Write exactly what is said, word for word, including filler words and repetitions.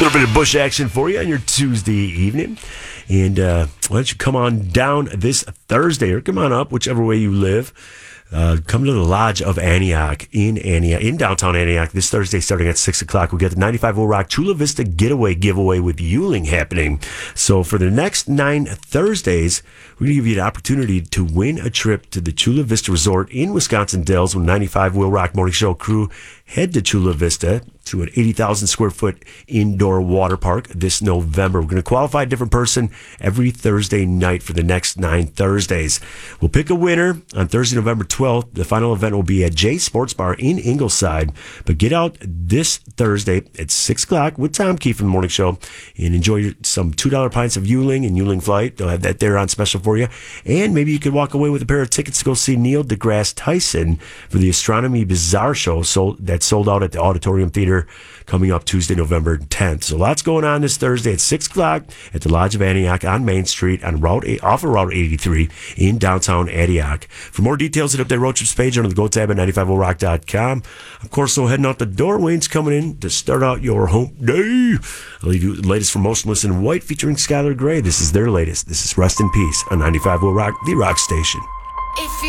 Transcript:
little bit of bush action for you on your Tuesday evening. And uh, why don't you come on down this Thursday, or come on up, whichever way you live. Uh, come to the Lodge of Antioch in Antioch, in downtown Antioch this Thursday starting at six o'clock. We'll get the ninety-five Will Rock Chula Vista Getaway giveaway with Yuling happening. So for the next nine Thursdays, we're going to give you the opportunity to win a trip to the Chula Vista Resort in Wisconsin Dells with ninety-five Will Rock Morning Show crew. Head to Chula Vista to an eighty thousand square foot indoor water park this November. We're going to qualify a different person every Thursday night for the next nine Thursdays. We'll pick a winner on Thursday, November twelfth. The final event will be at Jay Sports Bar in Ingleside. But get out this Thursday at six o'clock with Tom Keefe from the Morning Show and enjoy some two dollar pints of Yuling and Yuling Flight. They'll have that there on special for you. And maybe you could walk away with a pair of tickets to go see Neil deGrasse Tyson for the Astronomy Bizarre Show so that sold out at the Auditorium Theater coming up Tuesday, November tenth. So lots going on this Thursday at six o'clock at the Lodge of Antioch on Main Street on Route eight, off of Route eighty-three in downtown Antioch. For more details, hit up their road trips page under the Go tab at ninety-five will rock dot com. Of course, so heading out the door, Wayne's coming in to start out your home day. I'll leave you with the latest from Motionless in White featuring Skylar Grey. This is their latest. This is Rest in Peace on ninety-five Will Rock, the rock station. If you